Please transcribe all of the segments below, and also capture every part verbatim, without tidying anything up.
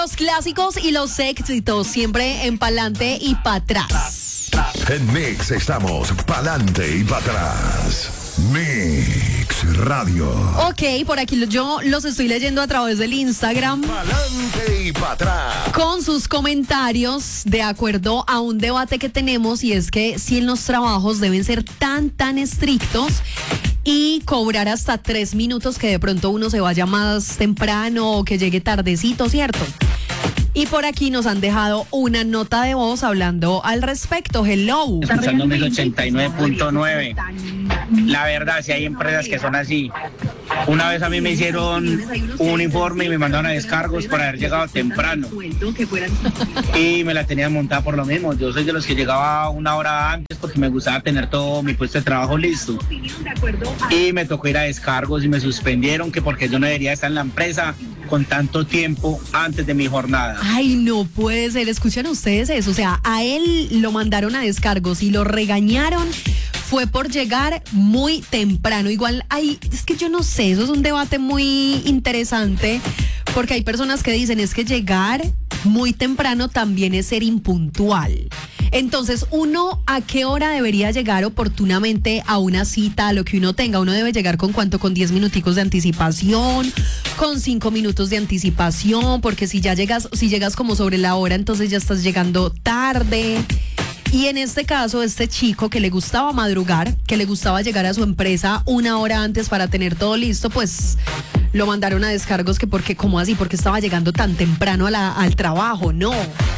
Los clásicos y los éxitos, siempre en pa'lante y pa' atrás. En Mix estamos pa'lante y pa' atrás. Mix Radio. Ok, por aquí yo los estoy leyendo a través del Instagram. Pa'lante y pa' atrás. Con sus comentarios de acuerdo a un debate que tenemos, y es que si en los trabajos deben ser tan, tan estrictos y cobrar hasta tres minutos que de pronto uno se vaya más temprano o que llegue tardecito, ¿cierto? Y por aquí nos han dejado una nota de voz hablando al respecto. Hello. Escuchando Mix ochenta y nueve punto nueve. La verdad, si hay empresas que son así. Una vez a mí me hicieron un informe y me mandaron a descargos por haber llegado temprano. Y me la tenían montada por lo mismo. Yo soy de los que llegaba una hora antes porque me gustaba tener todo mi puesto de trabajo listo. Y me tocó ir a descargos y me suspendieron que porque yo no debería estar en la empresa con tanto tiempo antes de mi jornada. Ay, no puede ser. Escuchan ustedes eso. O sea, a él lo mandaron a descargos y lo regañaron. Fue por llegar muy temprano. Igual, hay, es que yo no sé, eso es un debate muy interesante, porque hay personas que dicen es que llegar muy temprano también es ser impuntual. Entonces, uno, ¿a qué hora debería llegar oportunamente a una cita, a lo que uno tenga? Uno debe llegar con cuánto, con diez minuticos de anticipación, con cinco minutos de anticipación, porque si ya llegas, si llegas como sobre la hora, entonces ya estás llegando tarde. Y en este caso, este chico que le gustaba madrugar, que le gustaba llegar a su empresa una hora antes para tener todo listo, pues lo mandaron a descargos, que porque, ¿cómo así? Porque estaba llegando tan temprano a la, al trabajo, no.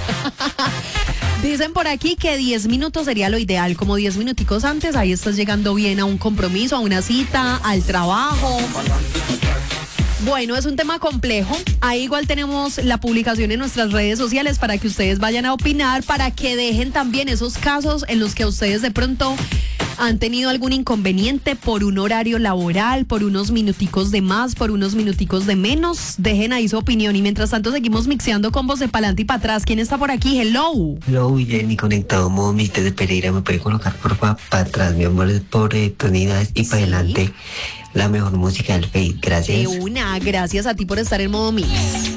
Dicen por aquí que diez minutos sería lo ideal, como diez minuticos antes, ahí estás llegando bien a un compromiso, a una cita, al trabajo. Bueno, es un tema complejo. Ahí igual tenemos la publicación en nuestras redes sociales para que ustedes vayan a opinar, para que dejen también esos casos en los que ustedes de pronto han tenido algún inconveniente por un horario laboral, por unos minuticos de más, por unos minuticos de menos. Dejen ahí su opinión y mientras tanto seguimos mixeando combos de pa'lante y para atrás. ¿Quién está por aquí? Hello. Hello, Jenny, conectado modo Mix desde Pereira. ¿Me puede colocar por favor para atrás, mi amor, por oportunidades y para adelante la mejor música del Face? Gracias. De una, gracias a ti por estar en modo Mix.